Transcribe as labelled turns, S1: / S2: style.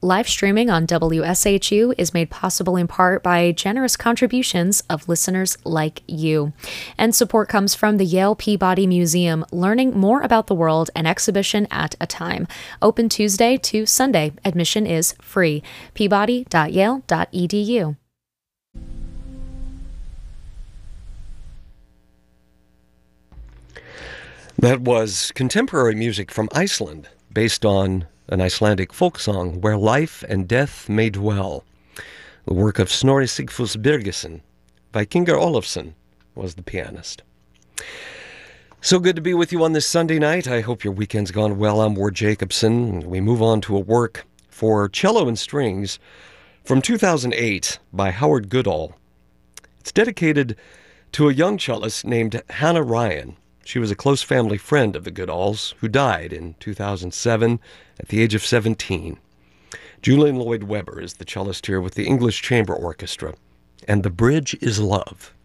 S1: Live streaming on WSHU is made possible in part by generous contributions of listeners like you. And support comes from the Yale Peabody Museum, learning more about the world, an exhibition at a time. Open Tuesday to Sunday. Admission is free. peabody.yale.edu.
S2: That was contemporary music from Iceland, based on an Icelandic folk song, Where Life and Death May Dwell. The work of Snorri Sigfús Birgisson. Vikingur Olafsson was the pianist. So good to be with you on this Sunday night. I hope your weekend's gone well. I'm Ward Jacobson. We move on to a work for cello and strings from 2008 by Howard Goodall. It's dedicated to a young cellist named Hannah Ryan. She was a close family friend of the Goodalls, who died in 2007 at the age of 17. Julian Lloyd Webber is the cellist here with the English Chamber Orchestra, and The Bridge is Love.